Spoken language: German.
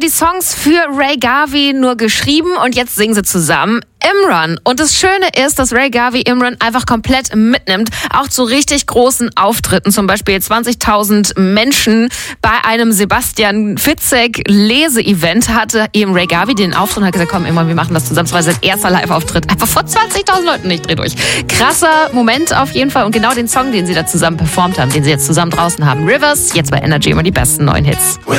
die Songs für Ray Garvey nur geschrieben und jetzt singen sie zusammen Imran. Und das Schöne ist, dass Ray Garvey Imran einfach komplett mitnimmt, auch zu richtig großen Auftritten, zum Beispiel 20.000 Menschen bei einem Sebastian Fitzek Lese-Event hatte eben Ray Garvey den Auftritt und hat gesagt, komm Imran, wir machen das zusammen. Das war sein erster Live-Auftritt, einfach vor 20.000 Leuten, ich dreh durch. Krasser Moment auf jeden Fall und genau den Song, den sie da zusammen performt haben, den sie jetzt zusammen draußen haben. Rivers, jetzt bei Energy immer die besten neuen Hits.